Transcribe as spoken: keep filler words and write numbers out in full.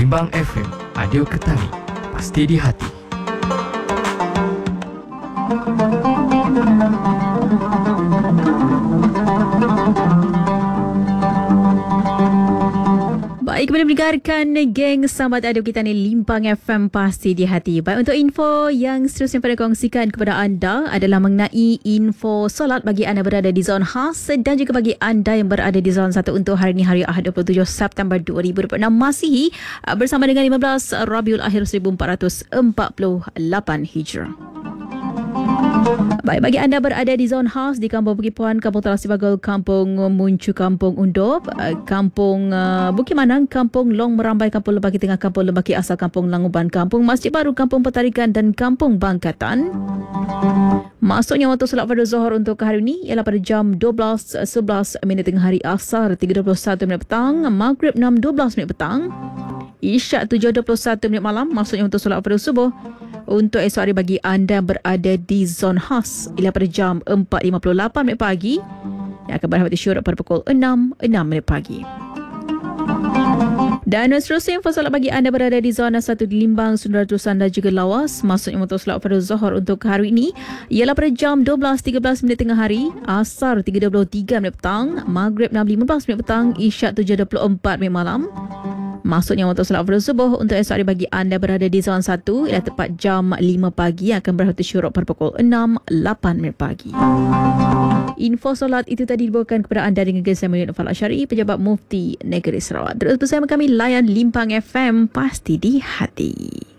Limbang F M, Radio Ketani, pasti di hati. Baik, kembali mendengarkan geng Selamat Adab kita ni Limbang F M, pasti di hati. Baik, untuk info yang seterusnya pada kongsikan kepada anda adalah mengenai info solat bagi anda berada di zon khas dan juga bagi anda yang berada di zon satu untuk hari ini, hari Ahad dua puluh tujuh September dua ribu dua puluh enam Masihi, bersama dengan lima belas Rabiul Akhir seribu empat ratus empat puluh lapan Hijrah. Baik, bagi anda berada di zon khas di Kampung Bukit Puan, Kampung Talas Bagol, Kampung Muncu, Kampung Undop, Kampung uh, Bukit Manang, Kampung Long Merambai, Kampung Lebaki Tengah, Kampung Lebaki Asal, Kampung Languban, Kampung Masjid Baru, Kampung Petarikan dan Kampung Bangkatan. Masuknya waktu solat pada Zuhur untuk hari ini ialah pada jam dua belas sebelas minit tengah hari, Asar tiga dua puluh satu minit petang, Maghrib enam dua belas minit petang, Isyak tujuh dua puluh satu minit malam. Maksudnya untuk solat pada subuh untuk esok hari bagi anda yang berada di zon khas ialah pada jam empat lima puluh lapan minit pagi, yang akan berakhir syuruk pada pukul enam minit pagi. Dan seterusnya info solat bagi anda berada di zona satu di Limbang, Sunda Terusan dan juga Lawas. Maksudnya untuk solat pada Zuhur untuk hari ini ialah pada jam dua belas tiga belas minit tengah hari, Asar tiga dua puluh tiga minit petang, Maghrib enam lima belas minit petang, Isyak tujuh dua puluh empat minit malam. Maksudnya untuk solat fardu subuh untuk esok hari bagi anda berada di zon satu ialah tepat jam lima pagi, yang akan berakhir syuruk pada pukul enam lapan minit pagi. Info solat itu tadi dibawakan kepada anda dengan Gesam Nufal Asyari, Pejabat Mufti Negeri Sarawak. Terus bersama kami layan Limbang F M, pasti di hati.